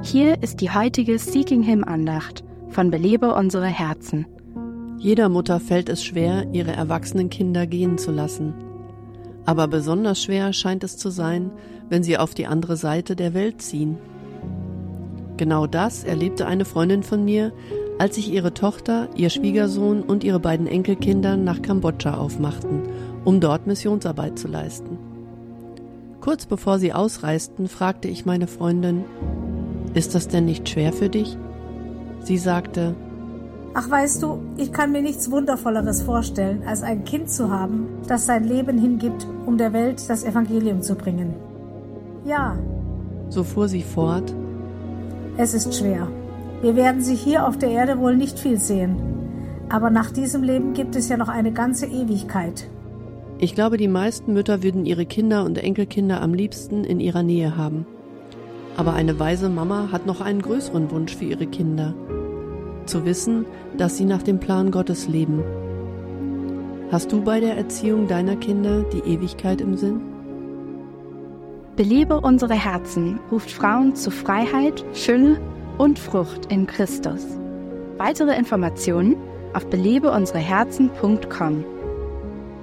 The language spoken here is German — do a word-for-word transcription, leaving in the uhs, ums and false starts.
Hier ist die heutige Seeking Him Andacht von Belebe unsere Herzen. Jeder Mutter fällt es schwer, ihre erwachsenen Kinder gehen zu lassen. Aber besonders schwer scheint es zu sein, wenn sie auf die andere Seite der Welt ziehen. Genau das erlebte eine Freundin von mir, als sich ihre Tochter, ihr Schwiegersohn und ihre beiden Enkelkinder nach Kambodscha aufmachten, um dort Missionsarbeit zu leisten. Kurz bevor sie ausreisten, fragte ich meine Freundin: Ist das denn nicht schwer für dich? Sie sagte: Ach, weißt du, ich kann mir nichts Wundervolleres vorstellen, als ein Kind zu haben, das sein Leben hingibt, um der Welt das Evangelium zu bringen. Ja. So fuhr sie fort: Es ist schwer. Wir werden sie hier auf der Erde wohl nicht viel sehen. Aber nach diesem Leben gibt es ja noch eine ganze Ewigkeit. Ich glaube, die meisten Mütter würden ihre Kinder und Enkelkinder am liebsten in ihrer Nähe haben. Aber eine weise Mama hat noch einen größeren Wunsch für ihre Kinder: zu wissen, dass sie nach dem Plan Gottes leben. Hast du bei der Erziehung deiner Kinder die Ewigkeit im Sinn? Belebe unsere Herzen ruft Frauen zu Freiheit, Fülle und Frucht in Christus. Weitere Informationen auf belebe unsere herzen punkt com.